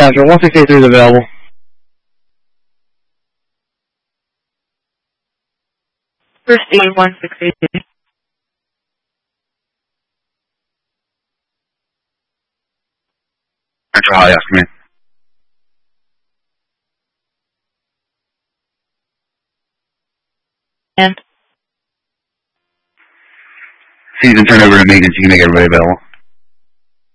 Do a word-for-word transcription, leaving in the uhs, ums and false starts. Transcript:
Dispatcher, one six eight three is available. First aid one six eight three. Metro High, yes, come in. And Season turnover to maintenance, you can make everybody available.